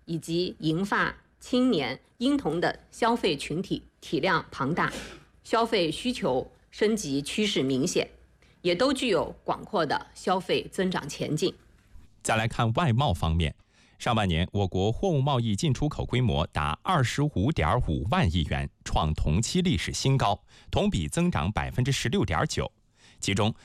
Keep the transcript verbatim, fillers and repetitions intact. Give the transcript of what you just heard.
以及银发、青年、婴童的消费群体体量庞大，消费需求升级趋势明显，也都具有广阔的消费增长前景。 再来看外贸方面，上半年我国货物贸易进出口规模达二十五点五万亿元，创同期历史新高，同比增长百分之十六点九。其中，